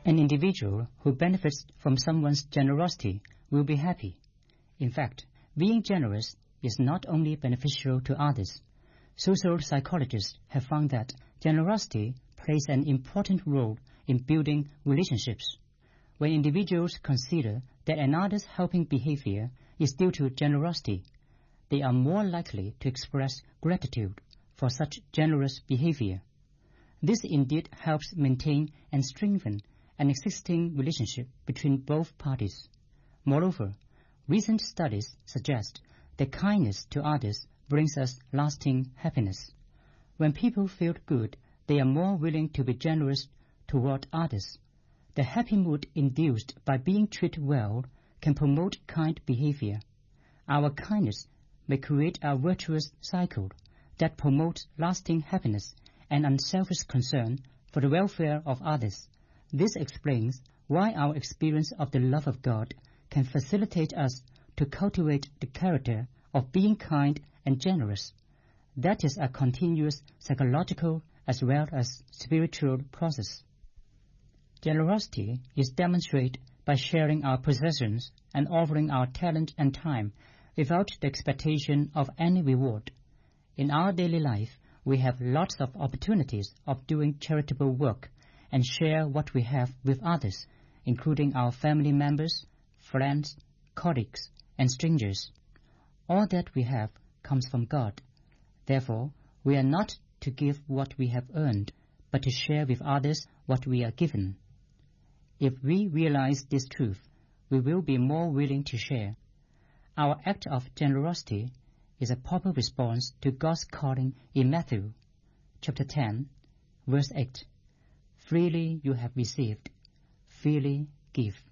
An individual who benefits from someone's generosity will be happy. In fact, being generous is not only beneficial to others. Social psychologists have found that generosity plays an important role in building relationships. When individuals consider that another's helping behavior is due to generosity, they are more likely to express gratitude for such generous behavior. This indeed helps maintain and strengthen an existing relationship between both parties. Moreover, recent studies suggest that kindness to others brings us lasting happiness. When people feel good, they are more willing to be generous toward others. The happy mood induced by being treated well can promote kind behavior. Our kindness may create a virtuous cycle that promotes lasting happiness and unselfish concern for the welfare of others. This explains why our experience of the love of God can facilitate us to cultivate the character of being kind and generous. That is a continuous psychological as well as spiritual process. Generosity is demonstrated by sharing our possessions and offering our talent and time without the expectation of any reward. In our daily life, we have lots of opportunities of doing charitable work and share what we have with others, including our family members, friends, colleagues, and strangers. All that we have comes from God. Therefore, we are not to give what we have earned, but to share with others what we are given. If we realize this truth, we will be more willing to share. Our act of generosity is a proper response to God's calling in Matthew, chapter 10, verse 8. Freely you have received, freely give.